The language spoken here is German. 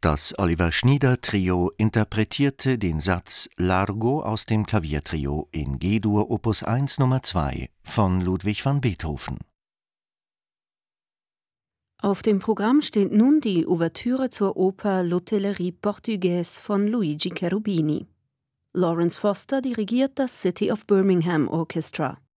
Das Oliver Schnieder Trio interpretierte den Satz Largo aus dem Klaviertrio in G-Dur Opus 1 Nummer 2 von Ludwig van Beethoven. Auf dem Programm steht nun die Ouvertüre zur Oper L'Hotellerie Portugaise von Luigi Cherubini. Lawrence Foster dirigiert das City of Birmingham Orchestra.